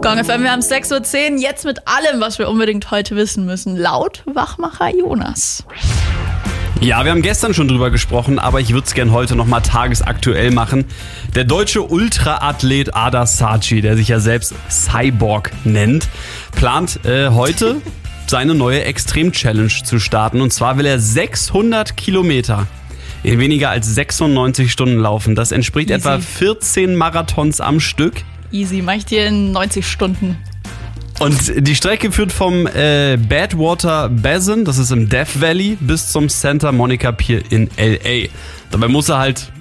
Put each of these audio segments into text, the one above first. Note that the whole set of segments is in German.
Gong FM, wir haben 6:10 Uhr, jetzt mit allem, was wir unbedingt heute wissen müssen. Laut Wachmacher Jonas. Ja, wir haben gestern schon drüber gesprochen, aber ich würde es gern heute nochmal tagesaktuell machen. Der deutsche Ultraathlet Ada Saci, der sich ja selbst Cyborg nennt, plant heute seine neue Extrem-Challenge zu starten. Und zwar will er 600 Kilometer in weniger als 96 Stunden laufen. Das entspricht etwa 14 Marathons am Stück. Easy, mach ich dir in 90 Stunden. Und die Strecke führt vom Badwater Basin, das ist im Death Valley, bis zum Santa Monica Pier in L.A. Dabei muss er halt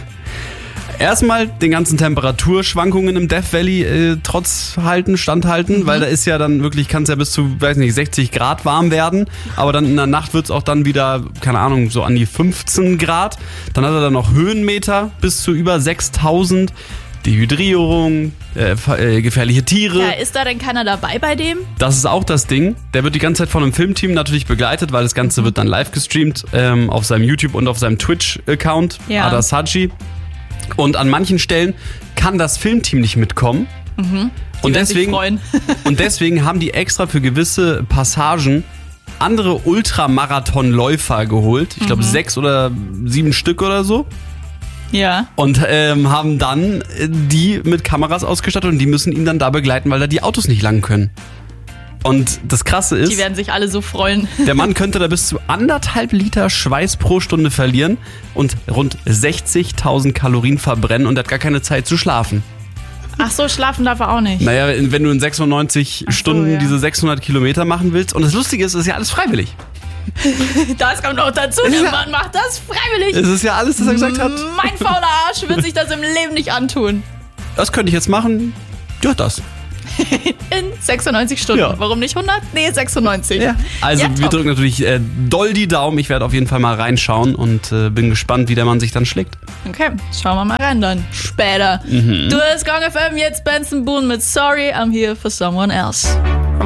erstmal den ganzen Temperaturschwankungen im Death Valley standhalten, weil da ist ja dann wirklich, kann es ja bis zu, 60 Grad warm werden, aber dann in der Nacht wird es auch dann wieder, keine Ahnung, so an die 15 Grad. Dann hat er dann noch Höhenmeter bis zu über 6000. Dehydrierung, gefährliche Tiere. Ja, ist da denn keiner dabei bei dem? Das ist auch das Ding. Der wird die ganze Zeit von einem Filmteam natürlich begleitet, weil das Ganze wird dann live gestreamt auf seinem YouTube und auf seinem Twitch-Account, Ada Saci. Und an manchen Stellen kann das Filmteam nicht mitkommen. Und deswegen haben die extra für gewisse Passagen andere Ultramarathonläufer geholt. Ich glaube 6 oder 7 Stück oder so. Ja. Und haben dann die mit Kameras ausgestattet und die müssen ihn dann da begleiten, weil da die Autos nicht lang können. Und das Krasse ist, die werden sich alle so freuen. Der Mann könnte da bis zu 1,5 Liter Schweiß pro Stunde verlieren und rund 60.000 Kalorien verbrennen und er hat gar keine Zeit zu schlafen. Ach so, schlafen darf er auch nicht. Naja, wenn du in 96 Stunden diese 600 Kilometer machen willst. Und das Lustige ist, es ist ja alles freiwillig. Das kommt noch dazu, der Mann macht das freiwillig. Es ist ja alles, was er gesagt hat. Mein fauler Arsch wird sich das im Leben nicht antun. Das könnte ich jetzt machen. Ja, das. In 96 Stunden. Ja. Warum nicht 100? Nee, 96. Ja. Also wir drücken natürlich doll die Daumen. Ich werde auf jeden Fall mal reinschauen und bin gespannt, wie der Mann sich dann schlägt. Okay, schauen wir mal rein dann. Später. Du hörst Gong FM, jetzt Benson Boone mit Sorry, I'm Here for Someone Else.